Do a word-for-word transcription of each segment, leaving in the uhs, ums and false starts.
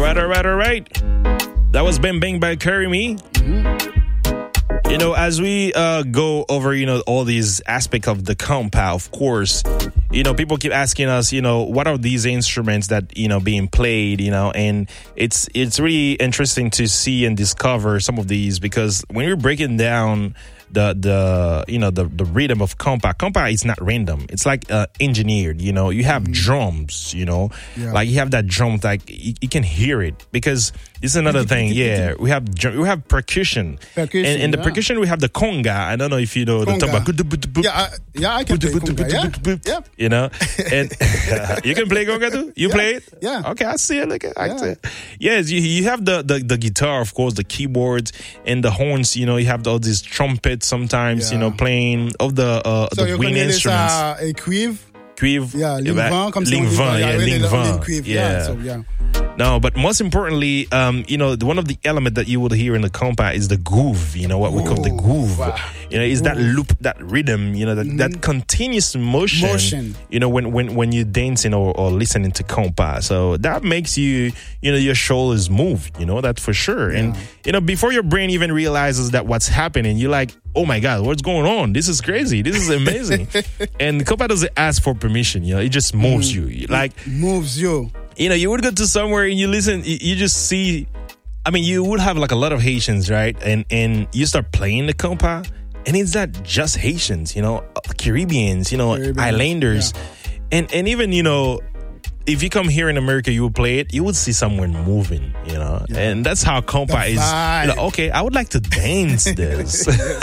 right, all right, all right. That was Bang Bang by Carry Me. Mm-hmm. You know, as we uh, go over, you know, all these aspects of the compa, of course, you know, people keep asking us, you know, what are these instruments that, you know, being played, you know, and it's it's really interesting to see and discover some of these, because when you're breaking down the the you know the the rhythm of compa, compa is not random. It's like uh, engineered. You know, you have mm-hmm. drums. You know, yeah. like you have that drum, like you, you can hear it, because this is another thing. Yeah, we have we have percussion, percussion and, and the yeah. percussion we have the conga. I don't know if you know conga. the tuba. Yeah, I, yeah, I can play conga. Yeah, yeah. You know, and you can play conga too. You yeah. play it? Yeah. Okay, I see it. Like I yeah. see it. Yes, you you have the, the the guitar, of course, the keyboards and the horns. You know, you have all these trumpets sometimes. Yeah. You know, playing of the uh, so the wind instruments. So you can use a cuivre. Yeah, ligne vingt, comme ligne vingt, yeah, ligne vingt. Yeah. yeah. So, yeah. No, but most importantly, um, you know, the, one of the elements that you would hear in the compa is the groove. You know, what we call the groove. Wow. You know, is that loop, that rhythm. You know, that, mm-hmm. that continuous motion. Motion. You know, when when when you're dancing or, or listening to compa, so that makes you, you know, your shoulders move. You know, that's for sure. Yeah. And you know, before your brain even realizes that what's happening, you're like, oh my God, what's going on? This is crazy. This is amazing. And compa doesn't ask for permission. You know, it just moves mm. you. Like it moves you. You know, you would go to somewhere and you listen, you, you just see, I mean, you would have like a lot of Haitians, right? And and you start playing the compa, and it's not just Haitians, you know, Caribbeans, you know, Caribbean, islanders. Yeah. And and even, you know, if you come here in America, you would play it, you would see someone moving, you know. Yeah. And that's how compa is. You know, okay, I would like to dance this.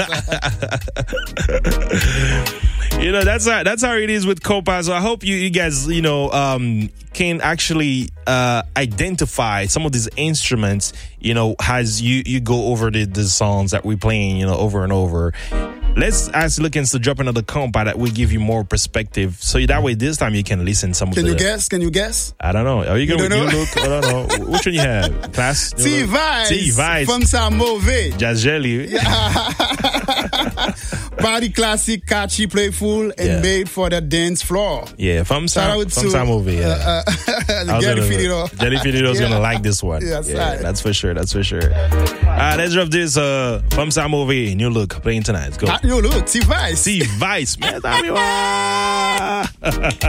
You know, that's how, that's how it is with compa. So I hope you, you guys, you know, um, can actually uh, identify some of these instruments, you know, as you, you go over the, the songs that we're playing, you know, over and over. Let's ask Lookins to drop another compa that will give you more perspective. So that way, this time you can listen some can of the... Can you guess? Can you guess? I don't know. Are you going to look? I don't know. Which one you have? Class? T-Vice. T-Vice. From ça mauvais. Jazz Jelly. Yeah. Body classic, catchy, playful, and yeah. made for the dance floor. Yeah, from ça mauvais. Yeah. Uh, uh, Jelly Fidido. Jelly Fidido is yeah. going to like this one. Yes, yeah, right. That's for sure. That's for sure. All right, let's drop this uh, from ça mauvais. New look. Playing tonight. Let's go. New look. T-Vice. T-Vice. Man,